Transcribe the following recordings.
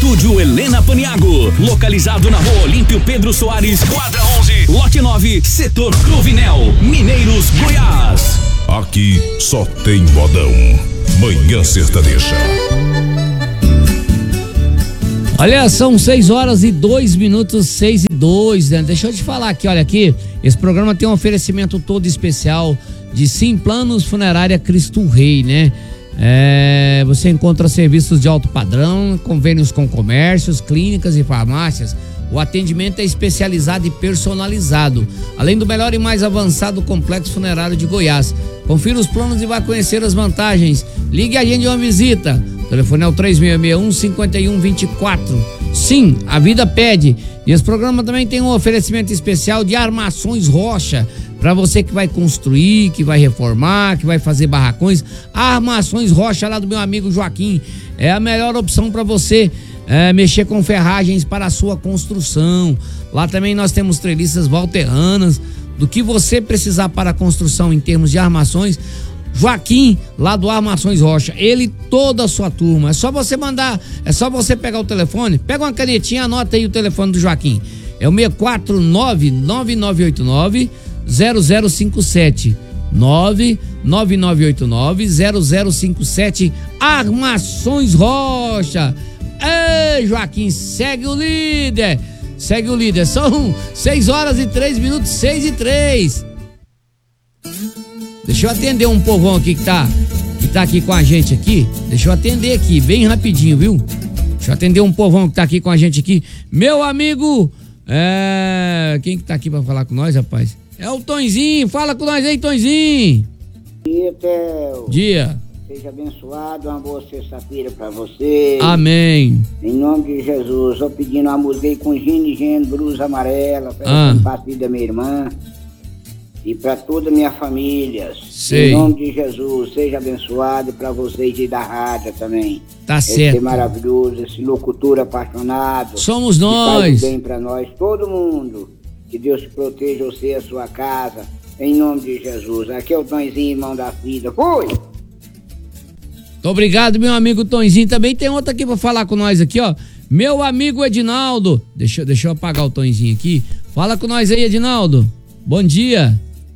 Estúdio Helena Paniago, localizado na Rua Olímpio Pedro Soares, quadra 11, lote 9, setor Cruvinel, Mineiros, Goiás. Aqui só tem modão. Manhã Sertaneja. Olha, são 6h02, 6h02, né? Deixa eu te falar aqui, olha aqui, esse programa tem um oferecimento todo especial de Sim Planos Funerária Cristo Rei, né? Você encontra serviços de alto padrão, convênios com comércios, clínicas e farmácias. O atendimento é especializado e personalizado, além do melhor e mais avançado complexo funerário de Goiás. Confira os planos e vá conhecer as vantagens. Ligue e agende uma visita. O telefone é o 3661-5124. Sim, a vida pede. E esse programa também tem um oferecimento especial de Armações Rocha. Para você que vai construir, que vai reformar, que vai fazer barracões, Armações Rocha, lá do meu amigo Joaquim, é a melhor opção para você mexer com ferragens para a sua construção. Lá também nós temos treliças valterranas, do que você precisar para a construção em termos de armações. Joaquim, lá do Armações Rocha, ele e toda a sua turma. É só você mandar, é só você pegar o telefone, pega uma canetinha, anota aí o telefone do Joaquim. É o 649-9989-0057. 99989-0057. Armações Rocha. Ei, Joaquim, segue o líder. Segue o líder. São 6h03, 6h03. Deixa eu atender um povão aqui que tá aqui com a gente aqui. Deixa eu atender aqui, bem rapidinho, viu? Deixa eu atender um povão que tá aqui com a gente aqui. Meu amigo, quem que tá aqui pra falar com nós, rapaz? É o Tonzinho, fala com nós aí, Tonzinho. Dia, Theo. Dia. Seja abençoado, uma boa sexta-feira pra você. Amém. Em nome de Jesus, tô pedindo uma música aí com Gine Gene, Blusa Amarela, pra partir da minha irmã e pra toda a minha família. Sei. Em nome de Jesus, seja abençoado, pra vocês aí da rádio também. Tá certo. Esse maravilhoso, esse locutor apaixonado. Somos que nós. faz bem pra nós, todo mundo. Que Deus proteja você e a sua casa. Em nome de Jesus. Aqui é o Tonzinho, irmão da vida. Fui! Muito obrigado, meu amigo Tonzinho. Também tem outro aqui pra falar com nós aqui, ó. Meu amigo Edinaldo. Deixa eu apagar o Tonzinho aqui. Fala com nós aí, Edinaldo. Bom dia.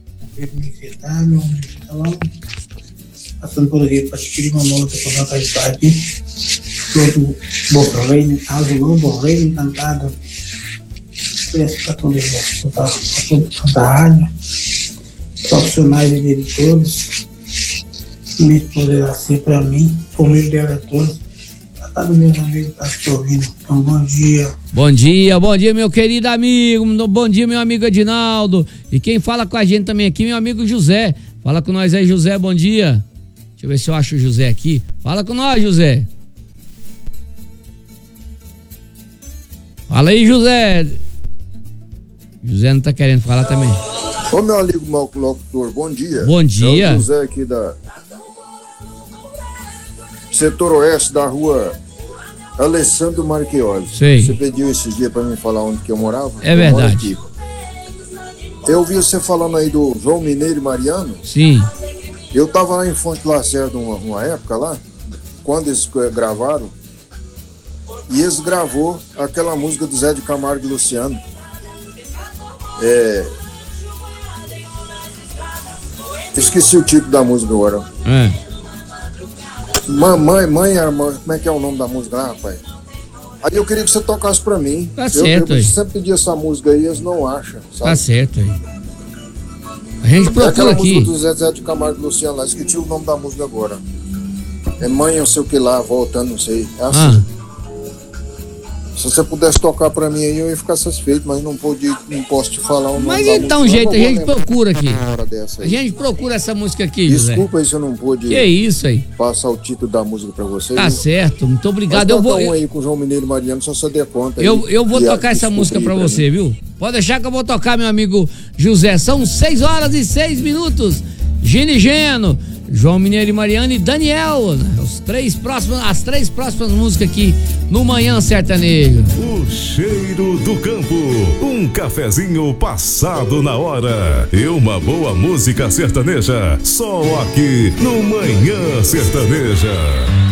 Passando por aqui para adquirir uma moto para nossa cidade. Todo bom reino, algo novo, reino encantado. Preço para toda a rádio, profissionais e diretores. Me poderá ser para mim, por meio dela todos. Para cada meus amigos que estão ouvindo. Então, bom dia. Bom dia, meu querido amigo. Bom dia, meu amigo Edinaldo. E quem fala com a gente também aqui, meu amigo José. Fala com nós aí, José, bom dia. Deixa eu ver se eu acho o José aqui. Fala com nós, José. Fala aí, José. José não tá querendo falar também. Ô, meu amigo locutor, bom dia. Bom dia. É o José aqui da setor oeste da rua Alessandro Marchioli. Sei. Você pediu esses dias pra mim falar onde que eu morava? É verdade. Eu ouvi você falando aí do João Mineiro e Mariano. Sim. Eu tava lá em Fonte Lacerda uma época lá, quando eles gravaram, e eles gravou aquela música do Zé de Camargo e Luciano. Esqueci o título da música agora. Mãe, irmã, como é que é o nome da música lá, rapaz? Aí eu queria que você tocasse pra mim. Tá certo, eu sempre pedi essa música aí, eles não acham, sabe? Tá certo aí. A gente procura aquela aqui. Música do Zé de Camargo e Luciano lá, esqueci o nome da música agora. É mãe, eu sei o que lá, voltando, não sei. É assim. Se você pudesse tocar pra mim aí, eu ia ficar satisfeito, mas não posso te falar o nome. Mas da então, música. jeito, a gente procura aqui. A gente procura essa música aqui, José. Desculpa aí se eu não pude. Que isso aí? Passar o título da música pra você. Tá certo, muito obrigado. Eu vou aí com o João Mineiro e Mariano, só você der conta. Eu vou tocar essa música pra você, viu? Pode deixar que eu vou tocar, meu amigo José. São 6h06. Gine Geno, João Mineiro e Mariano e Daniel, né? As três próximas músicas aqui no Manhã Sertanejo. O cheiro do campo, um cafezinho passado na hora e uma boa música sertaneja, só aqui no Manhã Sertaneja.